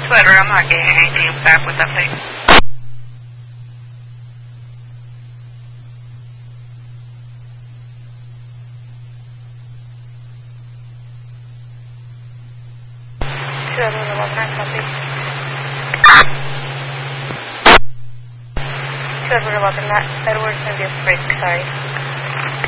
Sweater, I'm not getting anything back with that thing. Edward 11, Edward's going to be a break, sorry.